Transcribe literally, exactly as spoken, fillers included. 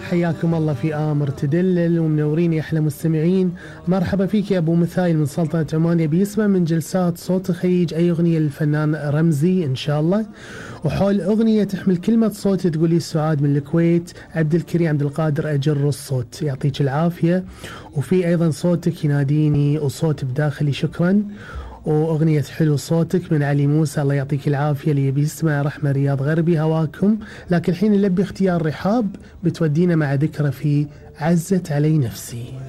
حياكم الله في آمر تدلل ومنورين يا أحلى مستمعين. مرحبا فيك يا أبو مثايل من سلطنة عمان. يبي يسمع من جلسات صوت الخليج أي أغنية للفنان رمزي إن شاء الله، وحول أغنية تحمل كلمة صوت تقولي سعاد من الكويت، عبد الكريم عبد القادر أجر الصوت يعطيك العافية. وفي أيضا صوتك يناديني وصوت بداخلي شكرا، وأغنية حلو صوتك من علي موسى الله يعطيك العافية. اللي يبي يسمع رحمة رياض غربي هواكم. لكن الحين نلبي اختيار رحاب بتودينا مع ذكرى في عزت علي نفسي.